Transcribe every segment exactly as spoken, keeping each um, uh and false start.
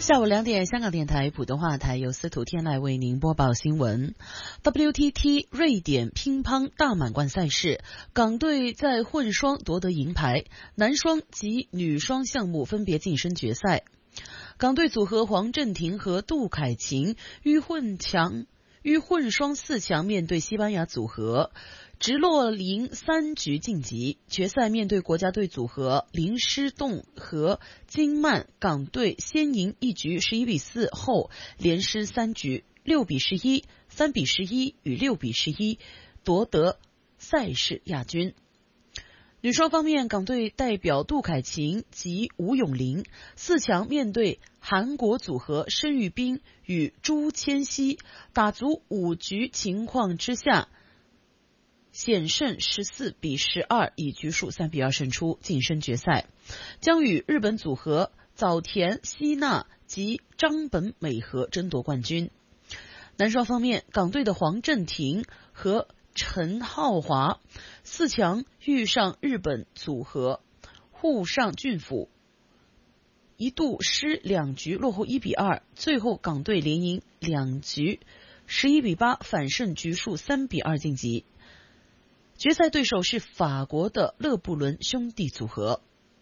下午两点，香港电台普通话台由司徒天籁为您播报新闻。W T T 瑞典乒乓大满贯赛事，港队在混双夺得银牌，男双及女双项目分别晋升决赛。港队组合黄镇廷和杜凯琴于混强于混双四强面对西班牙组合，直落赢三局晋级。决赛面对国家队组合林诗栋和金曼，港队先赢一局十一比四后连失三局，六比十一、三比十一与六比十一夺得赛事亚军。女双方面，港队代表杜凯琴及吴永玲四强面对韩国组合申玉彬与朱千熙，打足五局情况之下险胜十四比十二，以局数三比二胜出，晋升决赛，将与日本组合早田希娜及张本美和争夺冠军。男双方面，港队的黄镇廷和陈浩华四强遇上日本组合沪上俊辅，一度失两局落后一比二，最后港队连赢两局十一比八，反胜局数三比二晋级。决赛对手是法国的勒布伦兄弟组合。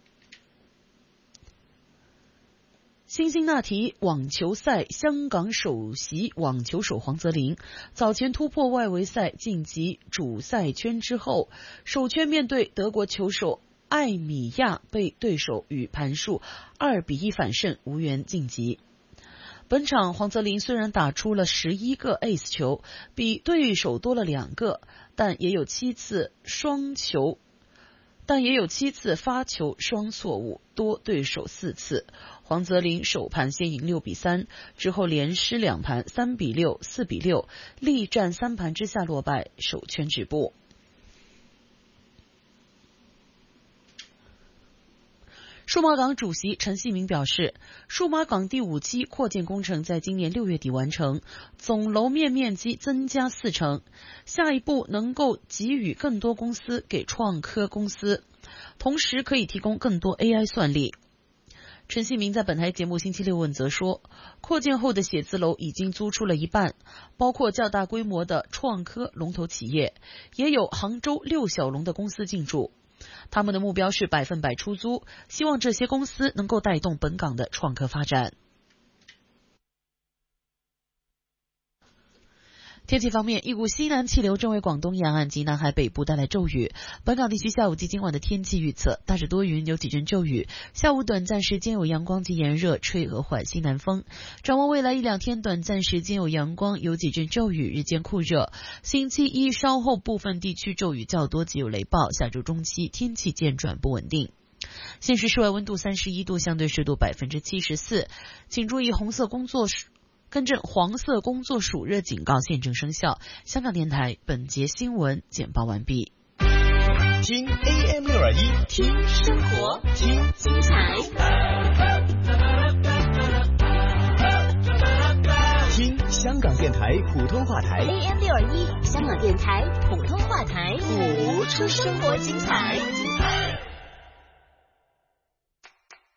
辛辛那提网球赛，香港首席网球手黄泽林早前突破外围赛晋级主赛圈之后，首圈面对德国球手艾米亚，被对手以盘数二比一反胜，无缘晋级。本场黄泽林虽然打出了十一个 ace 球，比对手多了两个，但也有七次双球但也有七次发球双错误，多对手四次。黄泽林首盘先赢六比三，之后连失两盘三比六、四比六，力战三盘之下落败，首圈止步。数码港主席陈锡明表示，数码港第五期扩建工程在今年六月底完成，总楼面面积增加四成，下一步能够给予更多公司给创科公司，同时可以提供更多 A I 算力。陈锡明在本台节目星期六问责说，扩建后的写字楼已经租出了一半，包括较大规模的创科龙头企业，也有杭州六小龙的公司进驻。他们的目标是百分百出租，希望这些公司能够带动本港的创科发展。天气方面，一股西南气流正为广东沿岸及南海北部带来骤雨。本港地区下午及今晚的天气预测，大致多云，有几阵骤雨，下午短暂时间有阳光及炎热，吹和缓西南风。展望未来一两天，短暂时间有阳光，有几阵骤雨，日间酷热。星期一稍后部分地区骤雨较多及有雷暴，下周中期天气渐转不稳定。现时室外温度三十一度，相对湿度百分之七十四，请注意红色工作更正黄色工作暑热警告现正生效。香港电台本节新闻简报完毕。 听 A M 六二一， 听生活，听精彩， 听香港电台普通话台 A M 六二一，香港电台普通话台，谱出生活精彩。